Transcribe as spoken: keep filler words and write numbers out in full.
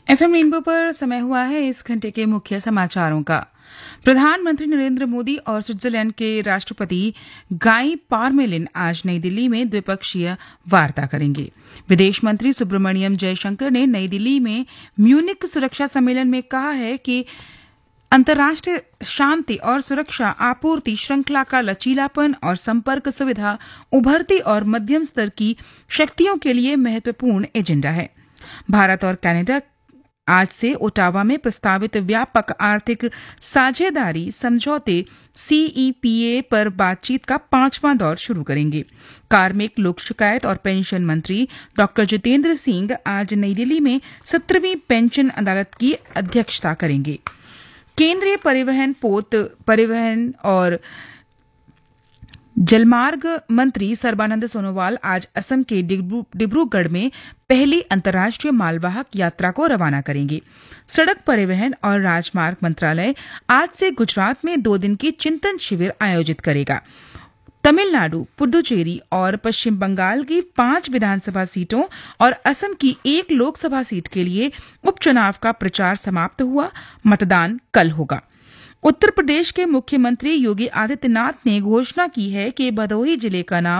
FM rainbow पर समय हुआ है इस घंटे के मुख्य समाचारों का। प्रधानमंत्री नरेंद्र मोदी और स्विट्जरलैंड के राष्ट्रपति गाई पारमेलिन आज नई दिल्ली में द्विपक्षीय वार्ता करेंगे। विदेश मंत्री सुब्रमण्यम जयशंकर ने नई दिल्ली में म्यूनिक सुरक्षा सम्मेलन में कहा है कि अंतर्राष्ट्रीय शांति और सुरक्षा आपूर्ति श्रृंखला का लचीलापन और संपर्क सुविधा उभरती और मध्यम स्तर की शक्तियों के लिए महत्वपूर्ण एजेंडा है। भारत और कनाडा आज से ओटावा में प्रस्तावित व्यापक आर्थिक साझेदारी समझौते सीईपीए पर बातचीत का पांचवां दौर शुरू करेंगे। कार्मिक, लोक शिकायत और पेंशन मंत्री डॉक्टर जितेंद्र सिंह आज नई दिल्ली में सत्रहवीं पेंशन अदालत की अध्यक्षता करेंगे। केंद्रीय परिवहन, पोत परिवहन और जलमार्ग मंत्री सर्बानंद सोनोवाल आज असम के डिब्रूगढ़ में पहली अंतर्राष्ट्रीय मालवाहक यात्रा को रवाना करेंगे। सड़क परिवहन और राजमार्ग मंत्रालय आज से गुजरात में दो दिन की चिंतन शिविर आयोजित करेगा। तमिलनाडु, पुडुचेरी और पश्चिम बंगाल की पांच विधानसभा सीटों और असम की एक लोकसभा सीट के लिए उपचुनाव का प्रचार समाप्त हुआ। मतदान कल होगा। उत्तर प्रदेश के मुख्यमंत्री योगी आदित्यनाथ ने घोषणा की है कि भदोही जिले का नाम